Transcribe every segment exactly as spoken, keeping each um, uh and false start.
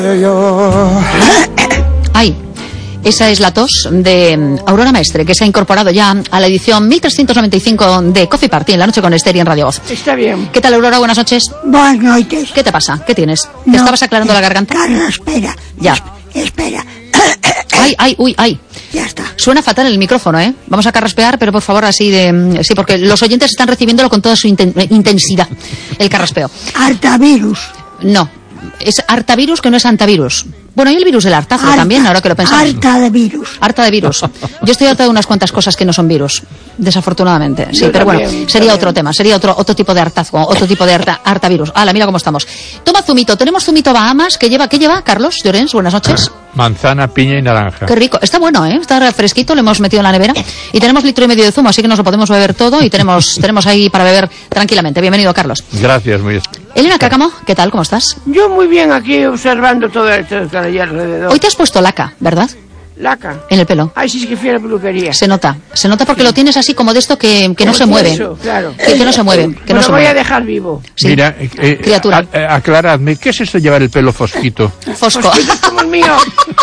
Ay, esa es la tos de Aurora Maestre, que se ha incorporado ya a la edición mil trescientos noventa y cinco de Coffee Party en la noche con Esther y en Radio Voz. Está bien. ¿Qué tal, Aurora? Buenas noches. Buenas noches. ¿Qué te pasa? ¿Qué tienes? ¿Te No, estabas aclarando la garganta? Carlos, espera. Ya. Es- espera. Ay, ay, uy, ay. Ya está. Suena fatal el micrófono, ¿eh? Vamos a carraspear, pero por favor así de... Sí, porque los oyentes están recibiéndolo con toda su inten- intensidad, el carraspeo. Artavirus. No, es hartavirus que no es antavirus. Bueno, hay el virus del hartazo Harta- también, ahora que lo pensamos. Harta de virus. Harta de virus. Yo estoy harta de unas cuantas cosas que no son virus, desafortunadamente. Sí, Yo pero bueno, también, sería también. otro tema, sería otro otro tipo de hartazgo, otro tipo de harta, hartavirus. Hala, mira cómo estamos. Toma zumito, tenemos zumito Bahamas, que lleva, ¿qué lleva? Carlos Llorens, buenas noches. Manzana, piña y naranja. Qué rico, está bueno, ¿eh? Está fresquito, lo hemos metido en la nevera y tenemos litro y medio de zumo, así que nos lo podemos beber todo y tenemos tenemos ahí para beber tranquilamente. Bienvenido, Carlos. Gracias, muy Elena Cácamo, ¿qué tal? ¿Cómo estás? Yo muy bien aquí observando todo esto que está allí alrededor. Hoy te has puesto laca, ¿verdad? Laca. En el pelo. Ay, sí, es que fui a la peluquería. Se nota, se nota porque lo tienes así como de esto que, que no Como se mueve. eso, claro. Que, que no se mueve, que Me no lo se voy a mueve. dejar vivo. Sí. Mira, eh, eh, Criatura. a- a- aclaradme, ¿qué es esto de llevar el pelo fosquito? Fosco. Pues es como el mío.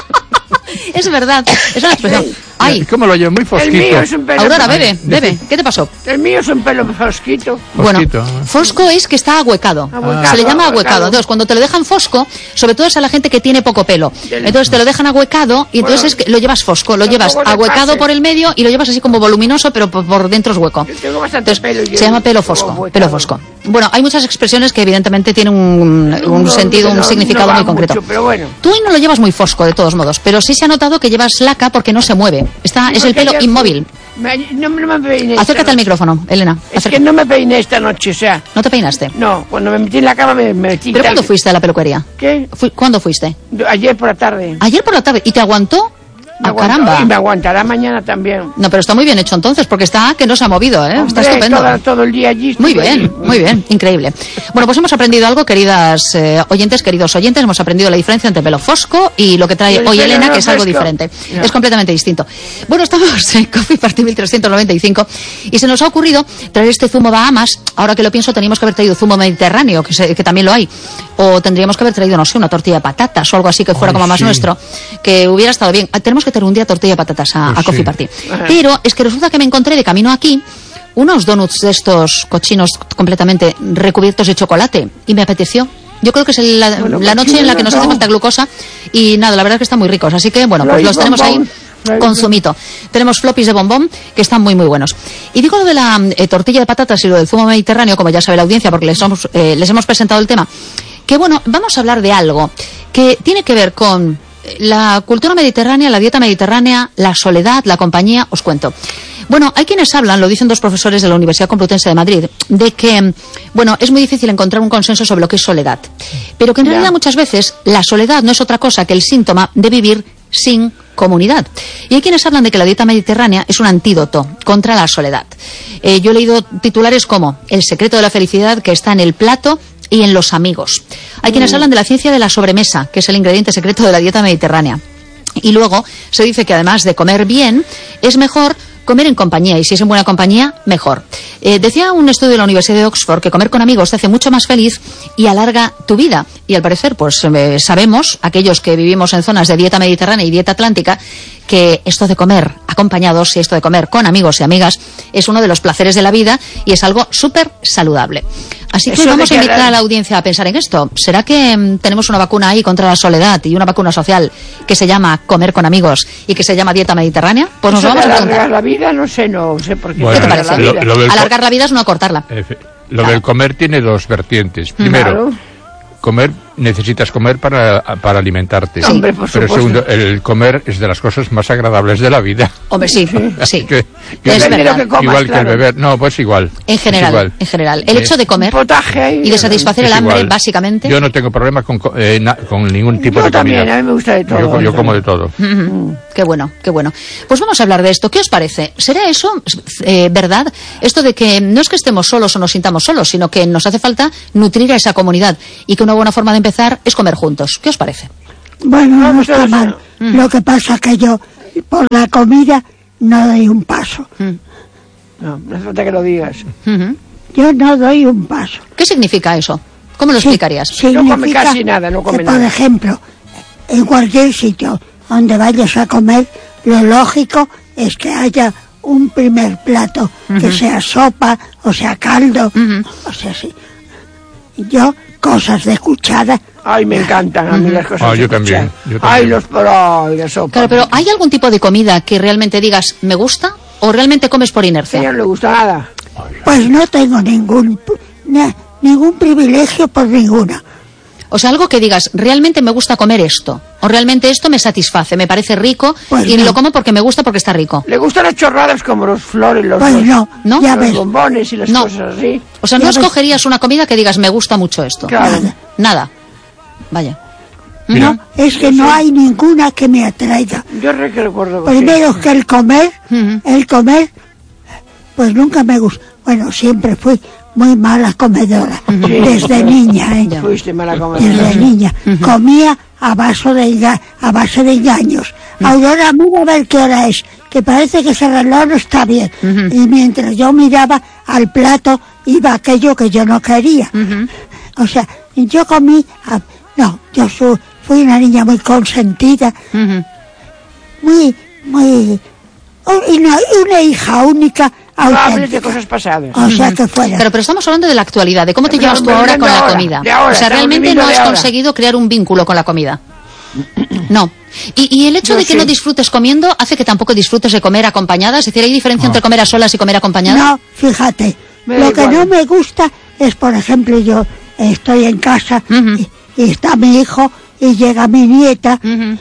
Es verdad, es una expresión. Ay, ¿Cómo lo llevo? Muy El fosquito. mío es un pelo. Aurora, bebe, bebe. ¿Qué te pasó? El mío es un pelo fosquito. Bueno, Fosquito. fosco es que está ahuecado. Ahuecado, Se le llama ahuecado. ahuecado. Entonces, cuando te lo dejan fosco, sobre todo es a la gente que tiene poco pelo. Entonces te lo dejan ahuecado y entonces Bueno, es que lo llevas fosco. Lo llevas tampoco te ahuecado pases. por el medio y lo llevas así como voluminoso, pero por, por dentro es hueco. Yo tengo bastante Entonces, pelo. y se yo llama pelo tengo fosco. ahuecado. Pelo fosco. Bueno, hay muchas expresiones que evidentemente tienen un, un No, sentido, un no, significado no va muy concreto. mucho, pero bueno. Tú hoy no lo llevas muy fosco, de todos modos, pero sí se ha notado que llevas laca porque no se mueve. Está, es el Porque pelo ayer inmóvil. me- no, no me peiné. esta Acércate al noche. micrófono, Elena. Es Acércate. que no me peiné esta noche, o sea. No te peinaste. No, cuando me metí en la cama me, me metí. ¿Pero tal- cuándo fuiste a la peluquería? ¿Qué? Fui- ¿Cuándo fuiste? Ayer por la tarde. Ayer por la tarde. ¿Y te aguantó? Me ¡Ah, aguantó, caramba! Y me aguantará mañana también. No, pero está muy bien hecho entonces, porque está que no se ha movido, ¿eh? Está Hombre, estupendo. toda- todo el día allí. Muy estuve bien, allí. muy bien, increíble. Bueno, pues hemos aprendido algo, queridas eh, oyentes, queridos oyentes, hemos aprendido la diferencia entre pelo fosco y lo que trae Y el hoy pelo Elena, no que es algo fresco. diferente. Ya. Es completamente distinto. Bueno, estamos en Coffee Party mil trescientos noventa y cinco y se nos ha ocurrido traer este zumo Bahamas. Ahora que lo pienso, teníamos que haber traído zumo mediterráneo, que, se- que también lo hay. O tendríamos que haber traído, no sé, una tortilla de patatas o algo así que fuera Ay, como más sí. nuestro, que hubiera estado bien. Ah, tenemos que tener un día tortilla de patatas a, Pues a Coffee sí. Party. Ajá. Pero es que resulta que me encontré de camino aquí unos donuts de estos cochinos completamente recubiertos de chocolate y me apeteció. Yo creo que es el- la, Bueno, la noche en la que nos no. hace falta glucosa y nada, la verdad es que están muy ricos. Así que bueno, No pues hay los tenemos ahí bombón, no hay- con zumito. Tenemos floppies de bombón que están muy muy buenos. Y digo lo de la eh, tortilla de patatas y lo del zumo mediterráneo, como ya sabe la audiencia, porque les hemos, eh, les hemos presentado el tema, que bueno, vamos a hablar de algo que tiene que ver con la cultura mediterránea, la dieta mediterránea, la soledad, la compañía. Os cuento. Bueno, hay quienes hablan, lo dicen dos profesores de la Universidad Complutense de Madrid, de que, bueno, es muy difícil encontrar un consenso sobre lo que es soledad. Pero que en Ya. realidad muchas veces la soledad no es otra cosa que el síntoma de vivir sin comunidad. Y hay quienes hablan de que la dieta mediterránea es un antídoto contra la soledad. Eh, yo he leído titulares como El secreto de la felicidad que está en el plato y en los amigos. Hay quienes hablan de la ciencia de la sobremesa, que es el ingrediente secreto de la dieta mediterránea. Y luego se dice que además de comer bien, es mejor comer en compañía, y si es en buena compañía, mejor. Eh, decía un estudio de la Universidad de Oxford que comer con amigos te hace mucho más feliz y alarga tu vida. Y al parecer, pues eh, sabemos, aquellos que vivimos en zonas de dieta mediterránea y dieta atlántica, que esto de comer acompañados y esto de comer con amigos y amigas es uno de los placeres de la vida y es algo súper saludable. Así que Eso de vamos a que invitar la- a la audiencia a pensar en esto. ¿Será que mm, tenemos una vacuna ahí contra la soledad y una vacuna social que se llama comer con amigos y que se llama dieta mediterránea? Pues nos lo Eso de vamos a alargar preguntar. la vida, no sé, no sé por qué. Bueno, ¿Qué te alargar parece? la lo- vida. lo del co- Alargar la vida es no acortarla. Efe- Lo del comer tiene dos vertientes. Primero, Claro. comer, necesitas comer para, para alimentarte. Sí. Hombre, por Pero supuesto. segundo, el comer es de las cosas más agradables de la vida. Hombre, sí, sí. Que- que Es Depende de lo verdad. que comas, igual que claro. el beber. No, pues igual. En Es general, igual. en general. El Eh, hecho de comer Potaje ahí. y de satisfacer Es el hambre, igual. básicamente. Yo no tengo problema con, co- eh, na- con ningún tipo Yo de también, comida. a mí me gusta de todo. Yo, yo como de todo. Ujú. Qué bueno, qué bueno. Pues vamos a hablar de esto. ¿Qué os parece? ¿Será eso eh, verdad? Esto de que no es que estemos solos o nos sintamos solos, sino que nos hace falta nutrir a esa comunidad y que una buena forma de empezar es comer juntos. ¿Qué os parece? Bueno, no Vamos a está ver. mal. Lo que pasa es que yo, por la comida, no doy un paso. No, no hace falta que lo digas. Ujú. Yo no doy un paso. ¿Qué significa eso? ¿Cómo lo Sí, explicarías? Significa come casi nada, no come que, nada. por ejemplo, en cualquier sitio donde vayas a comer, lo lógico es que haya un primer plato, uh-huh. que sea sopa, o sea caldo, uh-huh. o sea, sí. Yo, cosas de cuchara. Ay, me encantan a mí las cosas ah, de yo cuchara. También, yo también. Ay, los ay, la sopa. Claro, pero ¿hay algún tipo de comida que realmente digas, me gusta, o realmente comes por inercia? A ella no le gusta nada. Pues no tengo ningún, na, ningún privilegio por ninguna. O sea, algo que digas, realmente me gusta comer esto, o realmente esto me satisface, me parece rico, pues y no. lo como porque me gusta, porque está rico. Le gustan las chorradas como los flores, los, pues los, no, ¿no? Ya los ves. bombones y las No. cosas así. O sea, Ya no ves. escogerías una comida que digas, me gusta mucho esto. Claro. Nada. Nada. Vaya. Mira. No, es que no hay ninguna que me atraiga. Yo re- que recuerdo... Primero sí. que el comer, Ujú. el comer, pues nunca me gustó. Bueno, siempre fui muy mala comedora, Sí. desde niña, ¿eh? Ya. Fuiste mala comedora. Desde niña. Comía a, vaso de enga- a base de engaños. Aurora, mira a ver qué hora es, que parece que ese reloj no está bien. Y mientras yo miraba al plato, iba aquello que yo no quería. O sea, yo comí... a- no, yo su- fui una niña muy consentida, Ujú. muy, muy... Una, una hija única, No hables de auténtica. cosas pasadas. O sea que fuera. Pero, pero estamos hablando de la actualidad, de cómo te Estamos llevas tú ahora viviendo con la ahora, comida. de ahora, O sea, estamos realmente viviendo no de has ahora. conseguido crear un vínculo con la comida. No. Y, y el hecho Yo de que sí. no disfrutes comiendo hace que tampoco disfrutes de comer acompañada. Es decir, ¿hay diferencia entre comer a solas y comer acompañada? No, fíjate, Me da lo que igual. no me gusta es, por ejemplo, yo estoy en casa Ujú. y, y está mi hijo y llega mi nieta Ujú.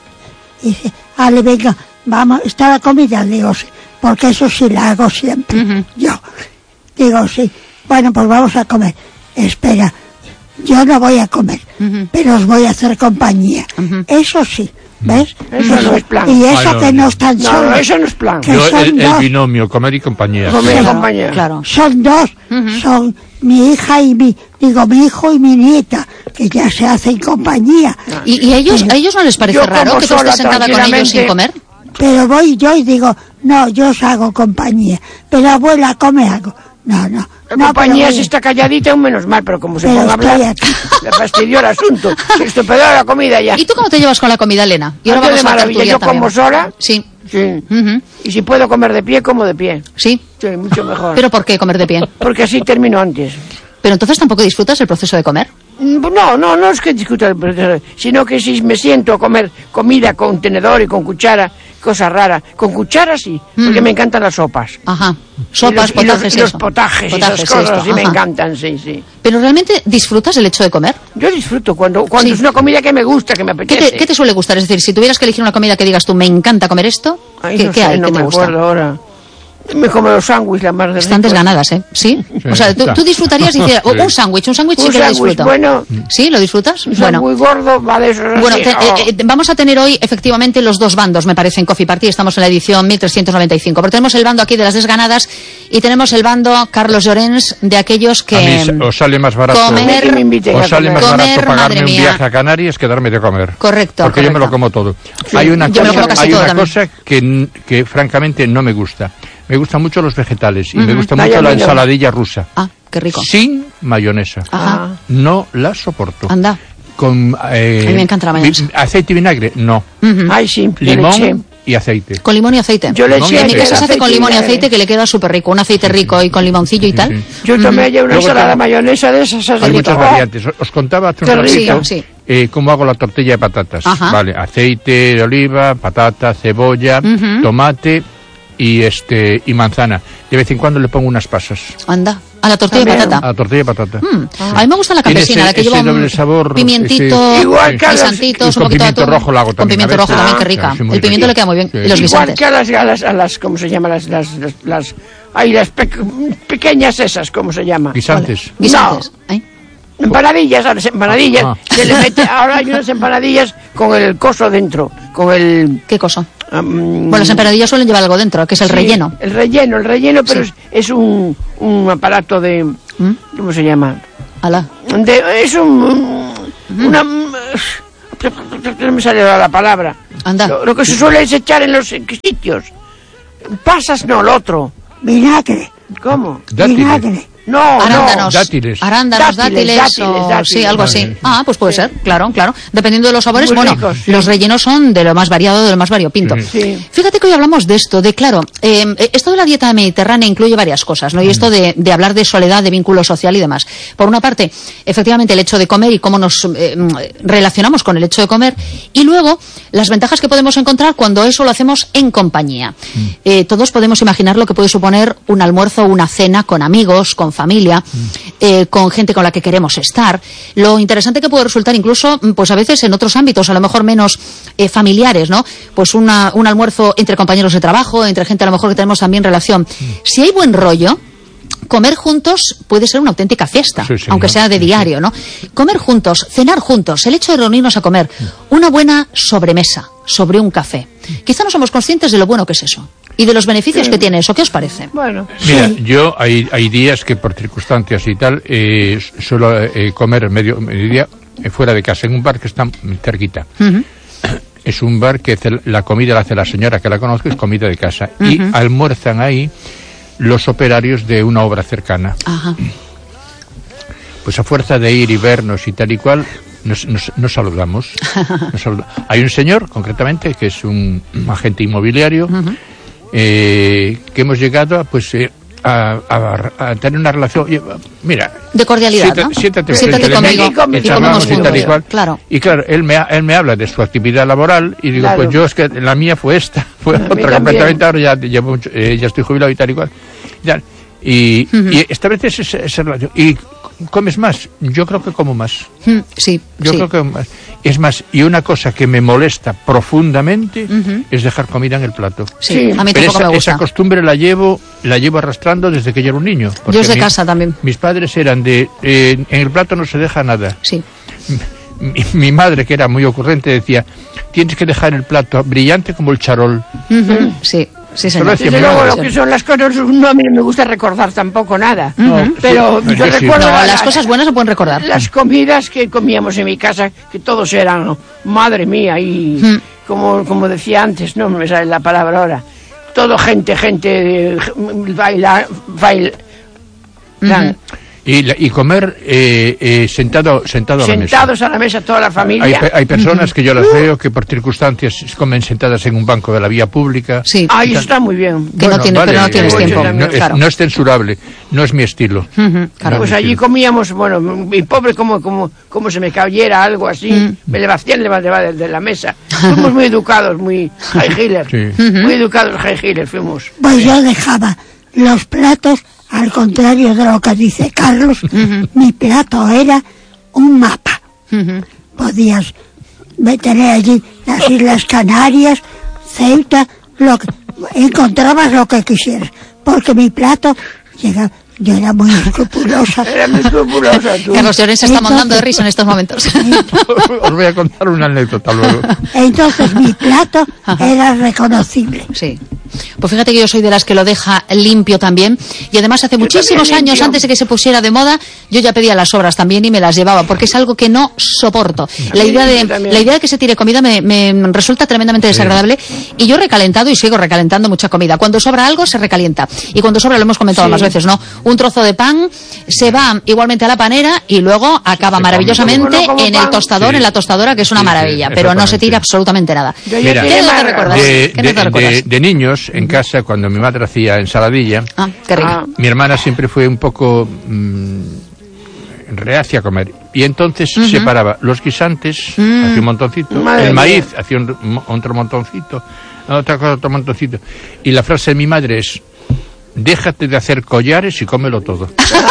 y dice, Ale, venga, vamos, está la comida, digo sí, porque eso sí la hago siempre, Ujú. yo, digo sí, bueno, pues vamos a comer, espera, yo no voy a comer, Ujú. pero os voy a hacer compañía, Ujú. eso sí, ¿ves? Eso no es plan. Y eso Ay, no, que no no. están No, solos, no, eso no es plan. que Yo, son el, el dos. binomio, comer y compañía. Comer y Claro, compañía. claro. Son dos, son mi hija y mi, digo, mi hijo y mi nieta, que ya se hacen compañía. ¿Y, y a ellos, a ellos no les parece Yo raro como que tú sola, estés sentada con ellos sin tranquilamente. comer? Pero voy yo y digo, no, yo os hago compañía. Pero abuela, come algo. No, no. La no, compañía pero si voy- está calladita, aún menos mal, pero como se Pero ponga a hablar, estoy aquí. le fastidió el asunto. Se estropeó la comida ya. ¿Y tú cómo te llevas con la comida, Elena? Y ahora Ando vamos de a la maravilla. tertulia Yo también. como sola, Sí. sí. Ujú. Y si puedo comer de pie, como de pie. Sí. Sí, mucho mejor. ¿Pero por qué comer de pie? Porque así termino antes. Pero entonces tampoco disfrutas el proceso de comer. Mm, No, no, no es que discuta el proceso, sino que si me siento a comer comida con tenedor y con cuchara, cosa rara. Con cuchara sí, porque Mm. me encantan las sopas. Ajá. Y Sopas, los, y los- potajes, y los eso. potajes, y Potajes, esas cosas esto, sí me ajá. encantan, sí, sí. Pero realmente disfrutas el hecho de comer. Yo disfruto cuando, cuando Sí. es una comida que me gusta, que me ¿Qué apetece. te, qué te suele gustar? Es decir, si tuvieras que elegir una comida que digas tú, me encanta comer esto, Ay, ¿qué, no qué sé, hay no que te me gusta? acuerdo ahora. Me como los sándwiches, la más de Están rico. desganadas, ¿eh? ¿Sí? Sí. O sea, tú, tú disfrutarías y dirías, oh, Sí. un sándwich, un sándwich sí Un que lo sándwich, disfruto. bueno, ¿Sí? ¿Lo disfrutas? un Bueno. sándwich gordo, va de esos así. Bueno, te- oh. eh, eh, vamos a tener hoy efectivamente los dos bandos, me parece, en Coffee Party. Estamos en la edición mil trescientos noventa y cinco. Pero tenemos el bando aquí de las desganadas y tenemos el bando Carlos Llorens de aquellos que... A mí s- os sale más barato, comer- Que me inviten os a sale comer. más Comer, barato pagarme madre un mía. viaje a Canarias que darme de comer. Correcto, Porque yo me correcto. lo como todo. Hay una yo me lo cosa, como casi hay todo una también. cosa que, n- que francamente no me gusta. Me gustan mucho los vegetales y me gusta Ay, mucho a la mí no. ensaladilla rusa. Ah, qué rico. Sin mayonesa. Ajá. No la soporto. Anda. Con, eh, A mí me encanta la mayonesa. vi- ¿Aceite y vinagre? No. Ujú. Ay, sí, yo le eché. Limón y aceite. Con limón y aceite. Yo le Limón y eché En mi aceite. casa se hace con aceite y limón y vinagre. aceite que le queda súper rico. Un aceite rico y con limoncillo y Sí, tal. sí. Yo tomé ayer una Luego ensalada tam- mayonesa de esas. así Hay de muchas todo. variantes. Os contaba hace un Qué rico. ratito Sí, sí. eh, cómo hago la tortilla de patatas. Ajá. Vale, aceite de oliva, patata, cebolla, Ujú. tomate y este y manzana. De vez en cuando le pongo unas pasas Anda. A la tortilla de También. patata. a la tortilla de patata. Mm. A mí me gusta la Tiene campesina, ese- la que ese lleva un doble sabor, pimientito, ese- Igual que a las- guisantitos, y un con poquito de pimiento atún. rojo lo hago Con también, pimiento a rojo veces. también, qué Ah, rica. sí, muy El pimiento rico. le queda muy bien. Sí. Y los Igual guisantes. que a las, a las, a las, ¿cómo se llama? Las, las, las, las ay, las pe- pequeñas esas, ¿cómo se llama? Guisantes. Guisantes. ¿eh? Empanadillas, a las empanadillas. Ah. Se le mete, ahora hay unas empanadillas con el coso dentro, con el... ¿Qué cosa? am, Bueno, las empanadillas suelen llevar algo dentro, que es el sí, relleno. El relleno, el relleno, pero Sí. es, es un, un aparato de... ¿Mm? ¿Cómo se llama? Alá. De, es un... Una... No me sale la palabra. Anda. Lo, lo que se suele es echar en los sitios. Pasas, no, lo otro. Vinagre, ¿Cómo? Dátiles. vinagre. No, arándanos, no. Dátiles. arándanos, dátiles, Dátiles, o dátiles, sí, algo así. dátiles. Ah, pues puede Sí. ser, claro, claro. Dependiendo de los sabores, Muy bueno, ricos, sí. los rellenos son de lo más variado, de lo más variopinto. Sí. Sí. Fíjate que hoy hablamos de esto, de claro, eh, esto de la dieta mediterránea incluye varias cosas, ¿no? Y esto de, de hablar de soledad, de vínculo social y demás. Por una parte, efectivamente, el hecho de comer y cómo nos eh, relacionamos con el hecho de comer, y luego las ventajas que podemos encontrar cuando eso lo hacemos en compañía. Eh, todos podemos imaginar lo que puede suponer un almuerzo o una cena con amigos, con familia, eh, con gente con la que queremos estar. Lo interesante que puede resultar incluso, pues a veces en otros ámbitos, a lo mejor menos eh, familiares, ¿no? Pues una, un almuerzo entre compañeros de trabajo, entre gente a lo mejor que tenemos también relación. Si hay buen rollo, comer juntos puede ser una auténtica fiesta, Sí, sí, aunque ¿no? sea de diario, ¿no? Comer juntos, cenar juntos, el hecho de reunirnos a comer, una buena sobremesa sobre un café. Quizá no somos conscientes de lo bueno que es eso y de los beneficios que tiene eso. ¿Qué os parece? Bueno, Mira, yo hay, hay días que por circunstancias y tal eh, suelo eh, comer medio mediodía eh, fuera de casa, en un bar que está cerquita. Ujú. Es un bar que hace la comida la hace la señora que la conozco, es comida de casa. Y Ujú. almuerzan ahí los operarios de una obra cercana. Ajá. Pues a fuerza de ir y vernos y tal y cual, nos, nos, nos saludamos. Nos saluda. Hay un señor, concretamente, que es un agente inmobiliario, Ujú. eh, que hemos llegado a, pues, eh, a, a, a tener una relación. Oye, mira, De cordialidad, siéntate, ¿no? siéntate, Siéntate frente a mí, conmigo y y charlamos comemos y tal y juntos. cual. Claro. Y claro, él me, ha- él me habla de su actividad laboral y digo, Claro. pues yo es que la mía fue esta, fue A mí otra también. completamente, ahora ya, llevo mucho- eh, ya estoy jubilado y tal y cual. Ya, y, y esta vez es esa, esa relación. ¿Y comes más? Yo creo que como más. Mm, Sí, Yo sí. creo que más. Es más, y una cosa que me molesta profundamente Ujú. es dejar comida en el plato. Sí, Sí. a mí Pero tampoco esa, me gusta. esa costumbre la llevo la llevo arrastrando desde que yo era un niño. porque Yo es de mi- casa también. Mis padres eran de... eh, en el plato no se deja nada. Sí. Mi, mi madre, que era muy ocurrente, decía, tienes que dejar el plato brillante como el charol. Ujú. Sí, sí, Solo señor. decía desde mi luego madre. lo que son las cosas, no, a mí no me gusta recordar tampoco nada. Ujú. Pero Sí, yo yo sí. recuerdo No, la- las cosas buenas se pueden recordar. las comidas que comíamos en mi casa, que todos eran, madre mía, y Mm. como, como decía antes, no me sale la palabra ahora, todo gente, gente, de, baila, bail, Ujú. Y, la- y comer eh, eh, sentado, sentado a la mesa. sentados a la mesa toda la Hay, familia. pe- hay personas que yo las veo que por circunstancias comen sentadas en un banco de la vía pública. Sí. Ay, eso está muy bien. Que no tiene- pero no tienes eh, tiempo. No, es, Claro. no es censurable, no es mi estilo. Ujú, claro. Pues allí comíamos, bueno, mi pobre, como, como, como se me cayera algo así, Mm. me levacían levantaba de, de la mesa. Fuimos muy educados, muy high healer. Sí. Muy educados high healer fuimos. Pues yo dejaba los platos, al contrario de lo que dice Carlos, mi plato era un mapa. Ujú. Podías tener allí las Islas Canarias, Ceuta, lo que, encontrabas lo que quisieras, porque mi plato llegaba, yo era muy escrupulosa. Era muy escrupulosa tú. Carlos Llorens se está Entonces- montando de risa en estos momentos. Os voy a contar una anécdota luego. Entonces mi plato era reconocible. Sí. Pues fíjate que yo soy de las que lo deja limpio también. Y además hace muchísimos también años, limpio. antes de que se pusiera de moda, yo ya pedía las sobras también y me las llevaba, porque es algo que no soporto. La idea de, yo también. la idea de que se tire comida me, me resulta tremendamente desagradable. Y yo he recalentado y sigo recalentando mucha comida. Cuando sobra algo, se recalienta. Y cuando sobra, lo hemos comentado Sí. más veces, ¿no? Un trozo de pan se va igualmente a la panera y luego acaba se maravillosamente come. Como- como en el pan. tostador, Sí. en la tostadora, que es una Sí, sí, maravilla. Pero no se exactamente. tira absolutamente nada. Yo ya Mira, tenía ¿Qué no te más- recuerdas? De, ¿Qué no te de- recuerdas? de- de niños, en casa, cuando mi madre hacía ensaladilla, Ah, qué rico. Ah. mi hermana siempre fue un poco mm, reacia a comer. Y entonces separaba los guisantes, Mm. hacía un montoncito, Madre el mía. maíz, hacía un, mo- otro montoncito, otra cosa, otro montoncito. Y la frase de mi madre es, déjate de hacer collares y cómelo todo.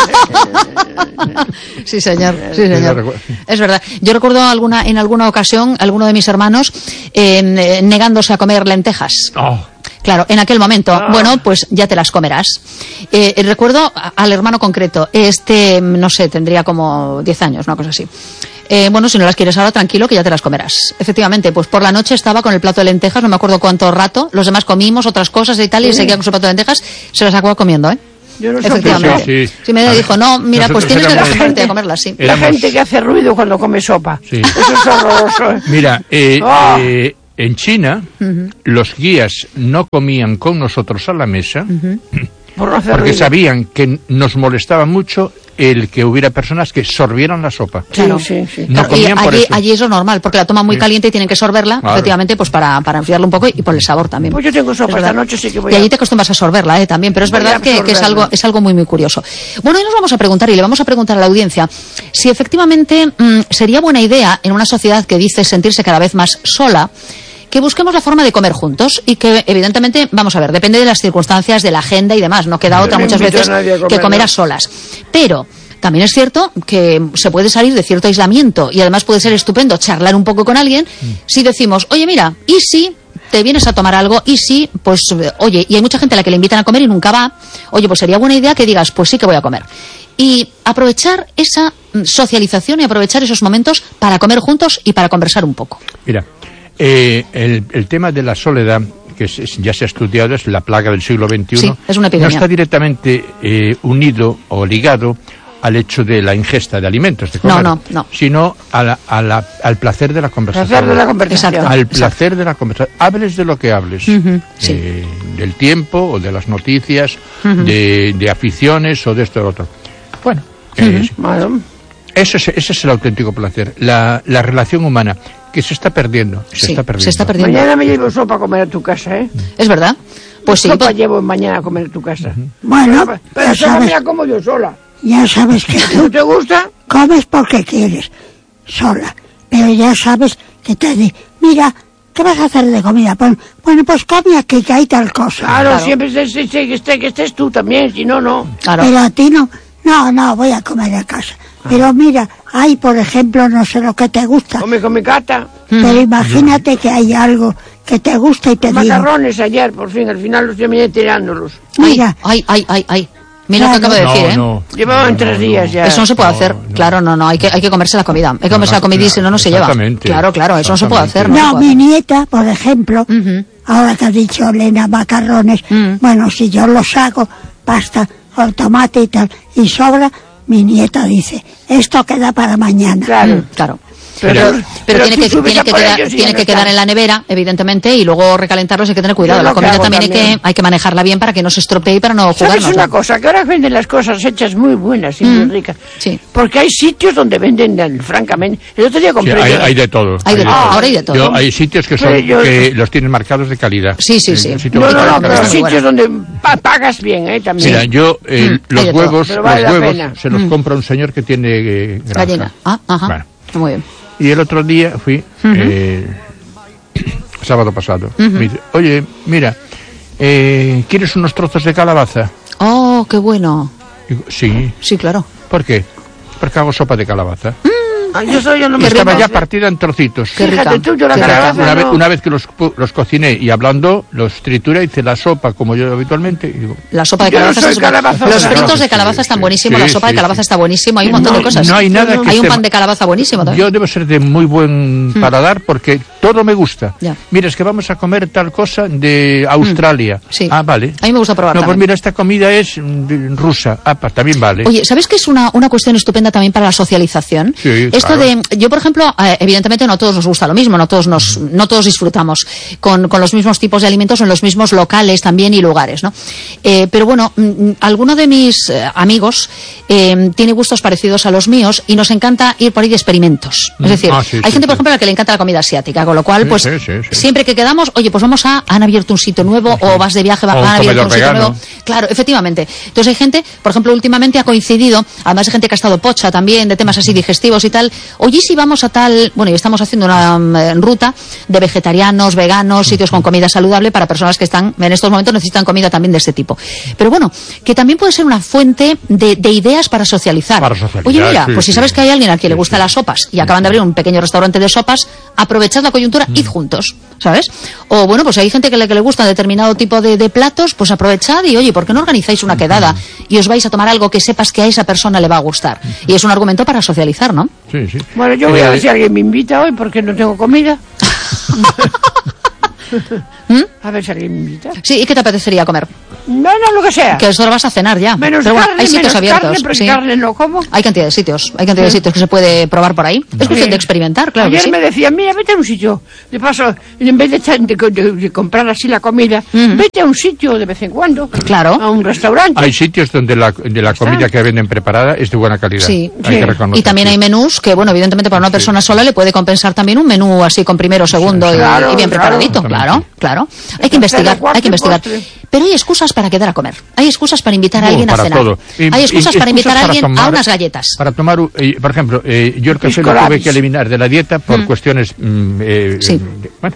Sí, señor. Sí, Sí, lo señor. recuerdo. Es verdad. Yo recuerdo alguna, en alguna ocasión, alguno de mis hermanos eh, eh, negándose a comer lentejas. Oh, Claro, en aquel momento, Ah. bueno, pues ya te las comerás. Eh, eh, recuerdo a- al hermano concreto, este, no sé, tendría como diez años, una cosa así. Eh, bueno, si no las quieres ahora, tranquilo, que ya te las comerás. Efectivamente, pues por la noche estaba con el plato de lentejas, no me acuerdo cuánto rato, los demás comimos otras cosas y tal, y Sí. seguía con su plato de lentejas, se las acabó comiendo, ¿eh? Yo no Efectivamente. soporto. Sí, sí. Sí, me A ver, dijo, no, mira, pues nosotros tienes que éramos- acostumbrarte a comerlas, sí. La Éramos- gente que hace ruido cuando come sopa. Sí. Eso es horroroso. ¿eh? Mira, eh, Ah. eh, en China los guías no comían con nosotros a la mesa Por no hacer porque ruido. sabían que nos molestaba mucho el que hubiera personas que sorbieran la sopa. Claro. Sí, sí, sí. No Claro, y comían por allí, eso. allí eso es normal, porque la toman muy Sí. caliente y tienen que sorberla, Claro. efectivamente, pues para, para enfriarla un poco y por el sabor también. Pues yo tengo sopa Es verdad. esta noche, sí que voy Y a... allí te acostumbras a sorberla, ¿eh? También, pero es Voy a verdad que, que es, absorberla. algo, es algo muy, muy curioso. Bueno, hoy nos vamos a preguntar y le vamos a preguntar a la audiencia si efectivamente mmm, sería buena idea en una sociedad que dice sentirse cada vez más sola, que busquemos la forma de comer juntos y que, evidentemente, vamos a ver, depende de las circunstancias, de la agenda y demás. No queda No otra le muchas invito a veces nadie a comer, que comer ¿no? a solas. Pero también es cierto que se puede salir de cierto aislamiento y además puede ser estupendo charlar un poco con alguien si decimos, oye, mira, ¿y si te vienes a tomar algo? Y si, pues, eh, oye, y hay mucha gente a la que le invitan a comer y nunca va, oye, pues sería buena idea que digas, pues sí que voy a comer. Y aprovechar esa mm, socialización y aprovechar esos momentos para comer juntos y para conversar un poco. Mira, eh, el, el tema de la soledad, que es- es- ya se ha estudiado, es la plaga del siglo veintiuno. Sí, es una epidemia. No está directamente eh, unido o ligado al hecho de la ingesta de alimentos, de comer, No, no, no. sino a la- a la- al placer de la conversación. Placer de la conversación. Exacto. Al placer de la conversación. Hables de lo que hables. Ujú, sí. Eh, del tiempo o de las noticias, de, de aficiones o de esto o lo otro. Bueno, eh, Bueno, ese, es, ese es el auténtico placer. La, la relación humana, que se está perdiendo. Se Sí, está perdiendo. se está perdiendo. mañana me llevo sopa a comer a tu casa, ¿eh? ¿Es verdad? Pues sí. Sopa pues- llevo mañana a comer a tu casa. Bueno, Pero, ya pero sopa sabes, me la como yo sola. ya sabes que ¿No tú te gusta? comes porque quieres, sola. Pero ya sabes que te di, mira, ¿qué vas a hacer de comida? Pues, bueno, pues come aquí que hay tal cosa. Claro, Claro. siempre estés- estés- que, estés, que estés tú también, si no, no. Claro. Pero a ti no, no, no, voy a comer a casa. Pero mira, hay, por ejemplo, no sé lo que te gusta, Come con mi cata. pero imagínate que hay algo que te gusta y te digo, Macarrones ayer, por fin, al final los terminé tirándolos. Ay, mira, ay, ay, ay, ay. Mira lo que Claro. acabo de No, decir, ¿eh? no. Llevaban No, tres no, días no. ya. Eso no se puede No, hacer. no. Claro, no, no, hay que, hay que comerse la comida. Hay que comerse No, la comida y si no, no se lleva. exactamente. Claro, claro, eso no se puede hacer. Exactamente. No, no, se puede mi hacer. nieta, por ejemplo, Ujú. ahora que ha dicho Elena macarrones, Mm. bueno, si yo los hago, pasta o tomate y tal, y sobra, mi nieta dice, esto queda para mañana. Claro. Mm, claro. Pero, Pero, pero pero tú tiene que, subes tiene a que, por quedar, ellos y tiene ya que no quedar está. en la nevera, evidentemente, y luego recalentarlos hay que tener cuidado. Yo La lo que comida hago también, hay también. que, hay que manejarla bien para que no se estropee y para no ¿Sabes jugarnos. una ¿no? cosa? Que ahora venden las cosas hechas muy buenas y muy Mm, ricas. sí. Porque hay sitios donde venden, eh, francamente. El otro día Sí, compré. hay, yo- hay de todo. Hay de todo, ahora hay de todo. Yo- hay sitios que, son, Pero yo- que los tienen marcados de calidad. Sí, sí, sí. El sitio No, que no, está no, Está pero muy sitios buena. donde pa- pagas bien, ¿eh? También. Mira, yo eh, Mm, hay los de todo. huevos, Pero vale los la huevos pena. se los compra un señor que tiene eh, granja. Gallina. Ah, ajá. Bueno. Muy bien. Y el otro día fui, eh, sábado pasado, me dice, oye, mira, eh, ¿quieres unos trozos de calabaza? Oh, qué bueno. Digo, sí. Sí, claro. ¿Por qué? Porque hago sopa de calabaza. Ah, yo soy, yo no Y me estaba rico. ya partida en trocitos. Qué rica. Fíjate tú, yo la Qué rica. calabaza Una vez, no. una vez que los, pu- los cociné y hablando, los trituré, hice la sopa como yo habitualmente. Y digo, La sopa de Yo no calabaza soy está súper- calabaza, Los pero- fritos de Sí, calabaza están sí, buenísimos, sí, la sopa de sí, calabaza sí. está buenísimo, hay un montón No, de cosas. no hay nada que Hay un esté pan ma- de calabaza buenísimo también. yo debo ser de muy buen paladar porque todo me gusta. Ya. Mira, es que vamos a comer tal cosa de Australia. Sí. Ah, vale. A mí me gusta probar No, pues también. mira, esta comida es mm, de- rusa. Ah, pues también vale. Oye, ¿sabes que es una, una cuestión estupenda también para la socialización? Sí, Esto claro. de, yo por ejemplo, eh, evidentemente no a todos nos gusta lo mismo, no todos nos, no todos disfrutamos con, con los mismos tipos de alimentos o en los mismos locales también y lugares, ¿no? Eh, pero bueno, mm, mm, alguno de mis eh, amigos eh, tiene gustos parecidos a los míos y nos encanta ir por ahí de experimentos. Es Mm. decir, Ah, sí, hay sí, gente, por sí. ejemplo, a la que le encanta la comida asiática, con lo cual, Sí, pues, sí, sí, sí. siempre que quedamos, oye, pues vamos a, han abierto un sitio nuevo o vas de viaje, O un han abierto comedor un sitio vegano. nuevo. Claro, efectivamente. Entonces hay gente, por ejemplo, últimamente ha coincidido, además de gente que ha estado pocha también, de temas así digestivos y tal, oye, si vamos a tal, bueno, y estamos haciendo una um, eh, ruta de vegetarianos, veganos, sitios con comida saludable para personas que están, en estos momentos necesitan comida también de este tipo. Pero bueno, que también puede ser una fuente de, de ideas para socializar. Para socializar, Oye, mira, sí, pues si sí. sabes que hay alguien a quien le Sí, gustan sí. las sopas y acaban de abrir un pequeño restaurante de sopas, aprovechad la coyuntura, id juntos, ¿sabes? O bueno, pues hay gente que le, que le gusta determinado tipo de, de platos, pues aprovechad y oye, ¿por qué no organizáis una quedada y os vais a tomar algo que sepas que a esa persona le va a gustar? Y es un argumento para socializar, ¿no? Sí, sí. Bueno, yo voy a Eh, ver si alguien me invita hoy porque no tengo comida. ¿Mm? A ver si alguien me invita. Sí, ¿y qué te apetecería comer? No, no, lo que sea. Que esto lo vas a cenar ya. Menos pero bueno, carne, hay sitios menos abiertos. carne, pero sí. carne no como. Hay cantidad de sitios, hay cantidad de sitios que se puede probar por ahí. Es cuestión de experimentar, claro. Ayer que sí. me decían, mira, vete a un sitio. De paso, en vez de, de, de, de comprar así la comida, Mm. vete a un sitio de vez en cuando. Claro. A un restaurante. Hay sitios donde la, de la comida que venden preparada es de buena calidad. Sí. Hay Sí. que reconocer. Y también hay menús que, bueno, evidentemente para una persona sola le puede compensar también un menú así con primero, segundo y- Claro, y, bien claro. preparadito, claro, claro. Hay que investigar, cuarto hay que y investigar. postre. Pero hay excusas para quedar a comer. Hay excusas para invitar a Bueno, alguien a para cenar. todo. Y- Hay y- excusas y para invitar a para alguien a tomar- unas galletas. Para tomar, eh, por ejemplo, eh, yo el café lo Pisco tuve labis. que eliminar de la dieta por Mm. cuestiones... mm, eh, Sí. de- bueno,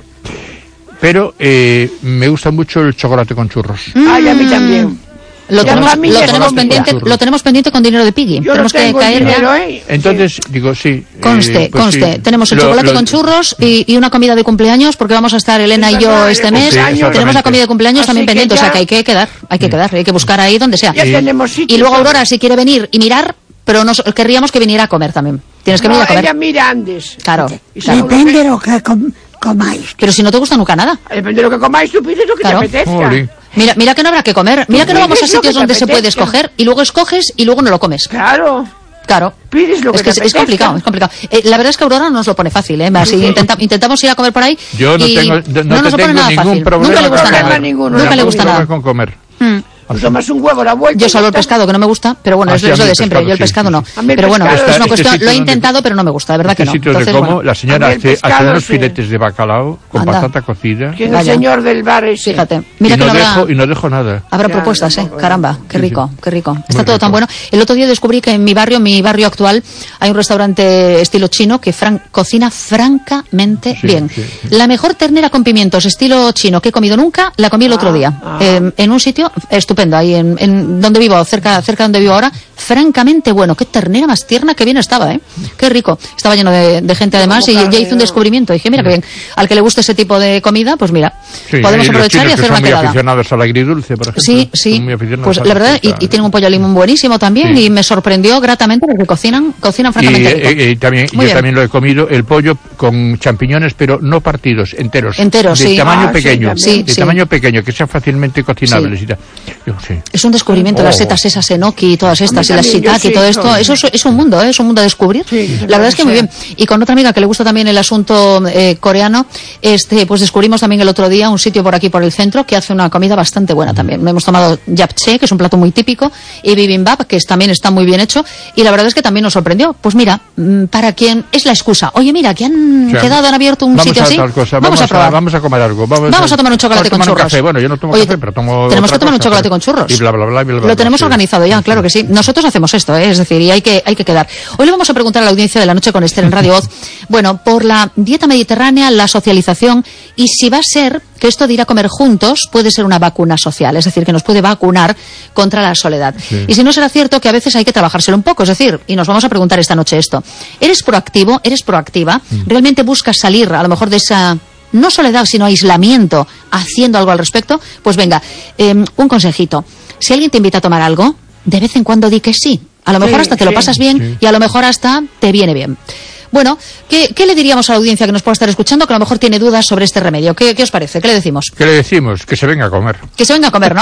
pero eh, me gusta mucho el chocolate con churros. Ay, a mí también. Lo Ya tenemos, la mía lo es tenemos con pendiente, churros. lo tenemos pendiente con dinero de Piggy. Yo tenemos no tengo que el caer dinero, ya. ¿eh? Entonces, digo, sí. Conste, eh, pues conste. sí. Tenemos el Lo- chocolate lo- con churros y, y una comida de cumpleaños porque vamos a estar Elena Es y yo verdad, este de mes. cumpleaños. Tenemos la exactamente. comida de cumpleaños Así también que pendiente, o sea ya- que hay que quedar, hay que quedar, hay que buscar ahí donde sea. Ya Sí. tenemos sitio. Y luego Aurora, si quiere venir y mirar, pero nos querríamos que viniera a comer también. Tienes que No, venir a comer. ella mira antes. Claro, Y claro. seguro Depende que- de lo que com- comáis. Pero si no te gusta nunca nada. Depende de lo que comáis, tú pides lo que Claro. te apetezca. Jolín. Mira, mira que no habrá que comer. Mira que no vamos a pides lo que sitios te donde se puede apetezca. escoger y luego escoges y luego no lo comes. Claro. Claro. Pides lo que Es que te es, es apetezca. complicado, es complicado. Eh, la verdad es que Aurora nos lo pone fácil, ¿eh? Así intenta- intentamos ir a comer por ahí Yo no y tengo, no, no te nos lo pone tengo nada ningún fácil. problema, Nunca le gusta problema nada. ninguno, Nunca le ningún gusta problema nada. con comer. Mm. Tú tomas un huevo a la vuelta. Yo y salvo ya el está. pescado, que no me gusta, pero bueno, Ah, es sí, a eso mí de el siempre. pescado, Yo el sí, pescado sí, no. sí. A mí el Pero bueno, pescado- es una Este cuestión, sitio lo he donde- intentado, pero no me gusta, de verdad que Este no. sitio Entonces, donde como, bueno, la señora A mí el hace, hace pescado unos sí. filetes de bacalao con Anda. patata cocida ¿Quién es Vaya. el señor del bar ese? fíjate. Mira y, que no no habrá... dejo, y no dejo nada. Habrá Ya, propuestas, ¿eh? tampoco, Caramba, qué Sí, rico, sí. qué rico. Muy Está todo rico. tan bueno. El otro día descubrí que en mi barrio, mi barrio actual, hay un restaurante estilo chino que fran- cocina francamente Sí, bien. sí, sí. La mejor ternera con pimientos estilo chino que he comido nunca, la comí el otro día. ah. Eh, en un sitio estupendo, ahí en, en donde vivo, cerca, cerca de donde vivo ahora, francamente bueno. Qué ternera más tierna, que bien estaba, ¿eh? Qué rico. Estaba lleno de, de gente además y como ya carne, hice un ¿no? descubrimiento. Dije, mira que bien, al que le guste ese tipo de comida, pues mira, Sí, podemos y los aprovechar y chinos que hacer son una muy quedada. aficionados al agridulce, por ejemplo. Sí, sí. Son muy aficionados Pues a la verdad, y, fruta. y tienen un pollo limón buenísimo también, Sí. y me sorprendió gratamente porque cocinan, cocinan Y, francamente rico. eh, eh, también, Muy yo bien. también lo he comido, el pollo con champiñones, pero no partidos, enteros. Enteros, de sí. tamaño Ah, sí, pequeño. también. Sí, de sí. tamaño pequeño, que sean fácilmente cocinables y tal. Yo, sí. Es un descubrimiento, las Oh. setas esas enoki y todas estas, y las también, yo shiitake y sí, todo esto, soy- eso es, es un mundo, ¿eh? Es un mundo a descubrir. Sí, la verdad es que muy sea. bien. Y con otra amiga que le gusta también el asunto eh, coreano, este, pues descubrimos también el otro día un sitio por aquí por el centro que hace una comida bastante buena también. Hemos tomado japchae, que es un plato muy típico, y bibimbap, que es- también está muy bien hecho, y la verdad es que también nos sorprendió. Pues mira, mm, para quien es la excusa, oye mira, que han O sea, quedado, han abierto un vamos sitio a así, tal cosa, vamos, a probar. vamos a comer algo. Vamos, Vamos a tomar un chocolate vamos a con tomar un churros. café. Bueno, yo no tomo Oye, café, pero tomo tenemos otra que tomar un cosa, chocolate pero- con churros. Y bla, bla, bla, y bla, bla, Lo bla, tenemos sí. organizado ya, claro que sí. Nosotros hacemos esto, ¿eh? Es decir, y hay que, hay que quedar. Hoy le vamos a preguntar a la audiencia de la noche con Esther en Radio Voz, bueno, por la dieta mediterránea, la socialización, y si va a ser que esto de ir a comer juntos puede ser una vacuna social, es decir, que nos puede vacunar contra la soledad. Sí. Y si no será cierto que a veces hay que trabajárselo un poco, es decir, y nos vamos a preguntar esta noche esto. ¿Eres proactivo? ¿Eres proactiva? ¿Realmente buscas salir a lo mejor de esa, no soledad, sino aislamiento, haciendo algo al respecto? Pues venga, eh, un consejito. Si alguien te invita a tomar algo, de vez en cuando di que sí. A lo mejor Sí, hasta te lo sí, pasas bien sí. y a lo mejor hasta te viene bien. Bueno, ¿qué, ¿qué le diríamos a la audiencia que nos pueda estar escuchando que a lo mejor tiene dudas sobre este remedio? ¿Qué, qué os parece? ¿Qué le decimos? ¿Qué le decimos? Que se venga a comer. Que se venga a comer, ¿no?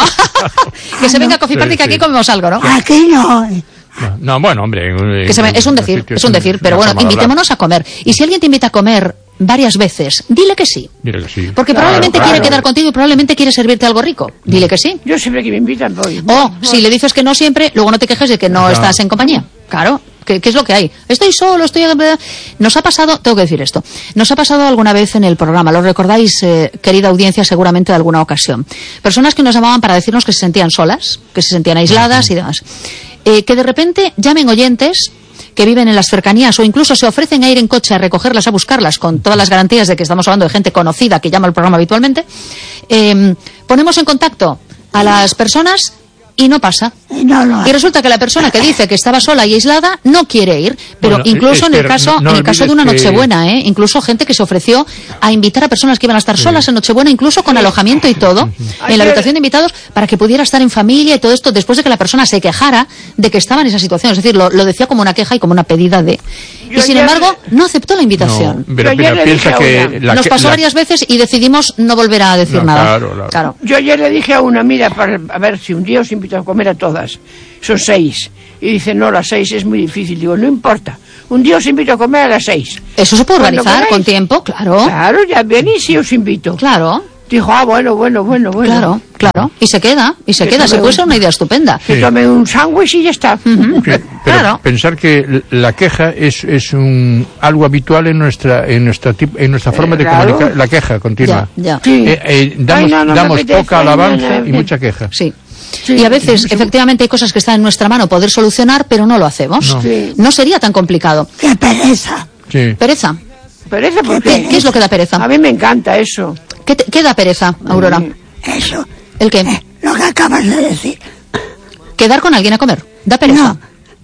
que se venga a Coffee Sí, Party, que aquí sí. comemos algo, ¿no? Aquí no. eh. No, no, bueno, hombre. en- Que se ve- en- es un en decir, sitios es un decir, una pero bueno, forma de hablar. invitémonos a comer. Y si alguien te invita a comer varias veces, dile que sí. Dile que sí. Porque Claro, probablemente quiere claro. quedar contigo y probablemente quiere servirte algo rico. Dile que sí. Yo siempre que me invitan voy. O si le dices que no siempre, luego no te quejes de que no Ajá. estás en compañía. Claro. ¿Qué, qué es lo que hay? Estoy solo, estoy... Nos ha pasado, tengo que decir esto, nos ha pasado alguna vez en el programa, lo recordáis, eh, querida audiencia, seguramente de alguna ocasión. Personas que nos llamaban para decirnos que se sentían solas, que se sentían aisladas y demás. Eh, que de repente llamen oyentes que viven en las cercanías o incluso se ofrecen a ir en coche a recogerlas, a buscarlas, con todas las garantías de que estamos hablando de gente conocida que llama al programa habitualmente. Eh, ponemos en contacto a las personas y no pasa. No, no. Y resulta que la persona que dice que estaba sola y aislada no quiere ir, pero Bueno, incluso en el Esther, caso, no en el caso de una olvides que- Nochebuena, ¿eh? Incluso gente que se ofreció a invitar a personas que iban a estar solas en Nochebuena, incluso con alojamiento y todo, en la habitación de invitados, para que pudiera estar en familia y todo esto, después de que la persona se quejara de que estaba en esa situación. Es decir, lo, lo decía como una queja y como una pedida de... Y Yo sin ayer- embargo, no aceptó la invitación. No, pero, Yo mira, ayer le piensa dije a que... una- la Nos que- pasó la- varias veces y decidimos no volver a decir No, nada. claro, claro. Yo ayer le dije a una, mira, para, a ver si un día os invito a comer a todas. Son seis. Y dice, no, las seis es muy difícil. Digo, no importa. Un día os invito a comer a las seis. Eso se puede Cuando organizar queráis. con tiempo, claro. Claro, ya venís y os invito. Claro, Dijo, ah, bueno, bueno, bueno, bueno. claro, claro. Y se queda, y se Que queda. Se tome puede un- ser una idea estupenda. Que Sí. tome un sándwich y ya está. Sí, pero Claro. pensar que la queja es, es un algo habitual en nuestra en nuestra tip- en nuestra forma de claro. comunicar, la queja continua. Ya, ya. Sí. Eh, eh, damos Ay, no, no me damos apetece, poca no, alabanza no, y no. mucha queja. Sí. Sí. Y a veces, efectivamente, hay cosas que están en nuestra mano poder solucionar, pero no lo hacemos. No. Sí. No sería tan complicado. ¡Qué pereza! Sí. Pereza. Pereza, ¿por ¿Qué, qué? qué es lo que da pereza? A mí me encanta eso. ¿Qué, te- qué da pereza, Aurora? Eso, ¿El qué? eh, lo que acabas de decir. Quedar con alguien a comer. Da pereza. No,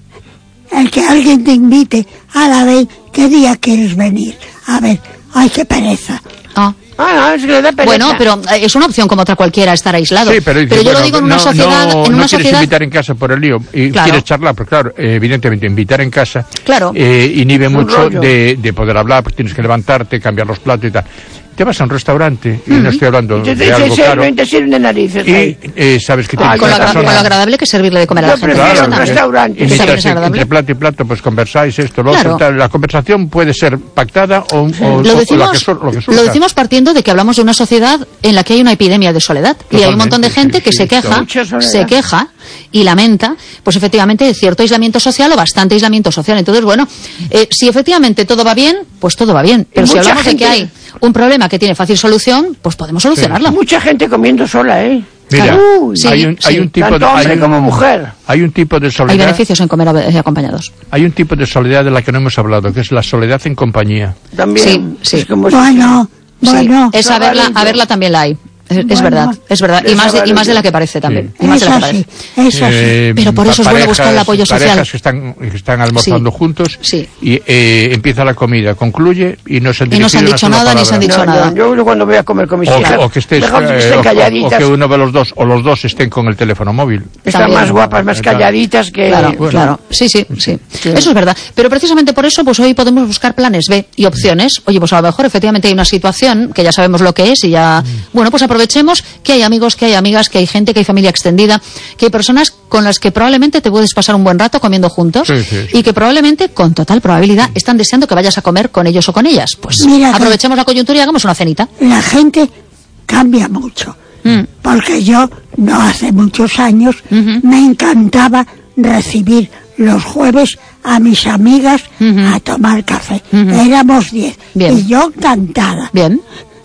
el que alguien te invite a la vez, ¿qué día quieres venir? A ver, ay, qué pereza. Ah. Ah, no, es que le da pereza. Bueno, pero eh, es una opción como otra cualquiera estar aislado. Sí, pero, dice, yo bueno, lo digo en una no, sociedad, no, en no una quieres sociedad. invitar en casa por el lío y Claro. quieres charlar, pero claro, eh, evidentemente invitar en casa Claro. eh, inhibe un mucho rollo. de, de poder hablar, porque tienes que levantarte, cambiar los platos y tal. Te vas a un restaurante y no estoy hablando Te, te, de algo te caro sirven, te sirven de narices. y ahí. eh, sabes que Ah, tienes con, lo, yo agra- también. con lo agradable que es servirle de comer a la Yo gente. prefiero Eso un también. restaurante. Eso también Invitas es en- agradable. entre plato y plato, pues conversáis esto, lo Claro. otro, tal. La conversación puede ser pactada o, o- o- o Lo la decimos, que sur- lo que lo surja. decimos partiendo de que hablamos de una sociedad en la que hay una epidemia de soledad. Y hay un montón de Totalmente, gente que sí, se sí, queja, mucha soledad. se queja y lamenta, pues efectivamente, de cierto aislamiento social o bastante aislamiento social. Entonces, bueno, eh, si efectivamente todo va bien, pues todo va bien. Pero si mucha hablamos de que gente- hay un problema que tiene fácil solución, pues podemos solucionarlo. Mucha gente comiendo sola, ¿eh? Mira, Claro. Uy, Sí, hay un, hay sí. un tipo Tanto de hay hombre un- como mujer. hay un tipo de Hay soledad beneficios en comer eh, acompañados. hay un tipo de soledad de la que no hemos hablado, que es la soledad en compañía. También. Sí, sí. Es como si- Bueno, bueno, Sí, esa a verla, a Chavalillo. verla también la hay. Es, es Bueno, verdad, es verdad. Y de más de, y más de chavalillo. la que parece también. Sí. Y más de la que eso sí, parece. eso sí. Eh, Pero por eso es bueno buscar el parejas- apoyo social. Parejas que están, que están almorzando Sí. juntos Sí. y eh, empieza la comida, concluye y no se han Y no se han dirigido una dicho sola nada ni se han palabra. dicho No, nada. no, yo cuando voy a comer con mis O, hijas, o que estés, mejor que eh, estén o- o- calladitas. o que uno de los dos o los dos estén con el teléfono móvil. Están También. más guapas, más Claro. calladitas que... Claro, Bueno. claro. Sí, sí, sí, Eso es verdad. Pero precisamente por eso, pues hoy podemos buscar planes B y opciones. Oye, pues a lo mejor efectivamente hay una situación que ya sabemos lo que es y ya, bueno, pues aprovechemos que hay amigos, que hay amigas, que hay gente, que hay familia extendida, que hay personas con las que probablemente te puedes pasar un buen rato comiendo juntos Sí, sí, sí. y que probablemente, con total probabilidad, están deseando que vayas a comer con ellos o con ellas. Pues Mira que- aprovechemos la coyuntura y hagamos una cenita. La gente cambia mucho. Mm. Porque yo, no hace muchos años, Ujú. me encantaba recibir los jueves a mis amigas Ujú. a tomar café. Ujú. Éramos diez. Bien. Y yo encantada. Bien.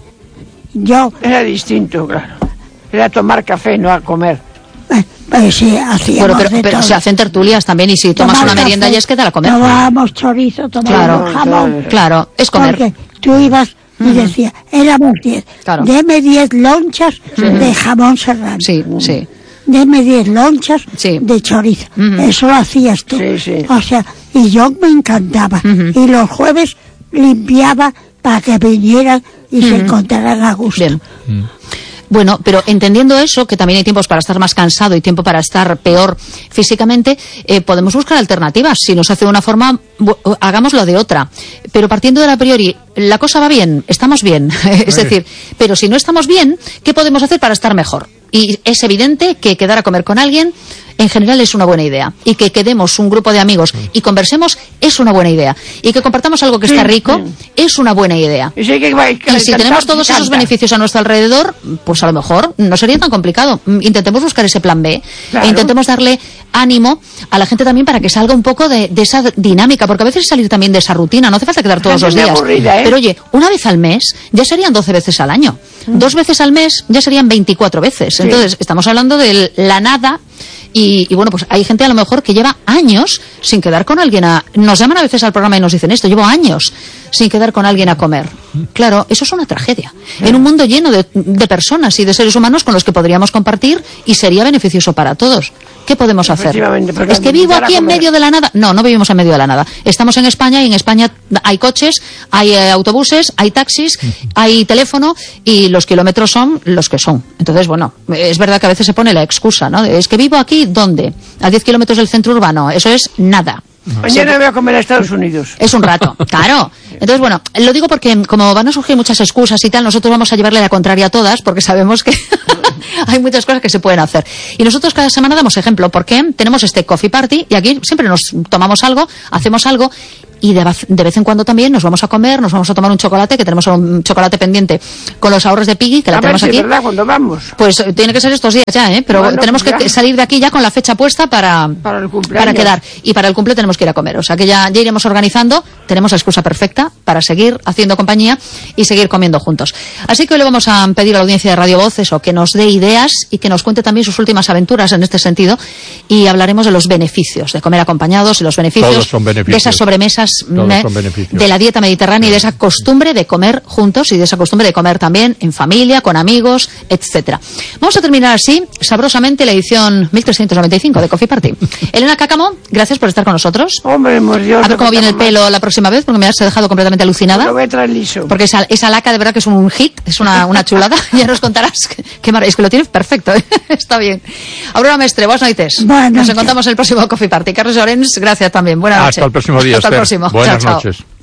Yo, Era distinto, claro. Era tomar café, no a comer. eh, pues sí, hacíamos Bueno, pero, de pero todo. se hacen tertulias también y si tomas Tomar una merienda café, y es que te la comer. Tomábamos chorizo, tomábamos Claro, jamón. Claro, es comer. Porque tú ibas y decías, éramos diez. Claro. Deme diez lonchas de jamón serrano. Sí, sí. Deme diez lonchas Sí. de chorizo. Ujú. Eso lo hacías tú. Sí, sí. O sea, y yo me encantaba. Ujú. Y los jueves limpiaba para que vinieran y se encontraran a gusto. Bien. Bueno, pero entendiendo eso, que también hay tiempos para estar más cansado y tiempo para estar peor físicamente, eh, podemos buscar alternativas. Si nos hace de una forma, bu- hagámoslo de otra. Pero partiendo de la priori, la cosa va bien, estamos bien. Es decir, pero si no estamos bien, ¿qué podemos hacer para estar mejor? Y es evidente que quedar a comer con alguien en general es una buena idea. Y que quedemos un grupo de amigos y conversemos es una buena idea. Y que compartamos algo que Sí, está rico sí. es una buena idea. Y si, hay que, hay que Y si cantar, tenemos todos esos canta. beneficios a nuestro alrededor, pues a lo mejor no sería tan complicado. Mm, Intentemos buscar ese plan B Claro. e intentemos darle ánimo a la gente también para que salga un poco de, de esa dinámica, porque a veces es salir también de esa rutina, no hace falta quedar todos gente los muy días. aburrida, ¿eh? Pero oye, una vez al mes ya serían doce veces al año. Dos veces al mes ya serían veinticuatro veces. Entonces, estamos hablando de la nada. Y, y bueno, pues hay gente a lo mejor que lleva años sin quedar con alguien a... Nos llaman a veces al programa y nos dicen esto, llevo años sin quedar con alguien a comer. Claro, eso es una tragedia. En un mundo lleno de, de personas y de seres humanos con los que podríamos compartir y sería beneficioso para todos. ¿Qué podemos hacer? Efectivamente, Es que vivo invitar a aquí en comer. medio de la nada. No, no vivimos en medio de la nada. Estamos en España y en España hay coches, hay eh, autobuses, hay taxis, hay teléfono y los kilómetros son los que son. Entonces, bueno, es verdad que a veces se pone la excusa, ¿no? Es que vivo aquí, ¿dónde? A diez kilómetros del centro urbano. Eso es nada. Mañana Se- voy a comer a Estados Unidos. Es un rato, claro. Entonces, bueno, lo digo porque como van a surgir muchas excusas y tal, nosotros vamos a llevarle la contraria a todas porque sabemos que hay muchas cosas que se pueden hacer. Y nosotros cada semana damos ejemplo porque tenemos este coffee party y aquí siempre nos tomamos algo, hacemos algo y de, vaz- de vez en cuando también nos vamos a comer, nos vamos a tomar un chocolate, que tenemos un chocolate pendiente con los ahorros de Piggy, que la A ver tenemos si aquí. es verdad cuando vamos. Pues eh, tiene que ser estos días ya, ¿eh? Pero Bueno, tenemos pues que ya. salir de aquí ya con la fecha puesta para, Para el cumpleaños. para quedar. Y para el cumple tenemos que ir a comer. O sea que ya, ya iremos organizando. Tenemos la excusa perfecta para seguir haciendo compañía y seguir comiendo juntos. Así que hoy le vamos a pedir a la audiencia de Radio Voz eso, que nos dé ideas y que nos cuente también sus últimas aventuras en este sentido. Y hablaremos de los beneficios de comer acompañados y los beneficios, Todos son beneficios. de esas sobremesas Todos me- son beneficios. de la dieta mediterránea y de esa costumbre de comer juntos y de esa costumbre de comer también en familia, con amigos, etcétera. Vamos a terminar así, sabrosamente, la edición mil trescientos noventa y cinco de Coffee Party. Elena Cácamo, gracias por estar con nosotros. Hombre, mordió. A ver cómo viene el pelo la próxima vez, porque me has dejado completamente alucinada. Lo voy a traer liso. Porque esa, esa laca de verdad que es un hit, es una, una chulada. Ya nos contarás qué, qué maravilla. Es que lo tienes perfecto, ¿eh? Está bien. Aurora Mestre, buenas noches. Buenas Nos noches. encontramos en el próximo Coffee Party. Carlos Llorens, gracias también. Buenas noches. Hasta el próximo día, Hasta el Esther. próximo. Buenas Chao, chao. noches.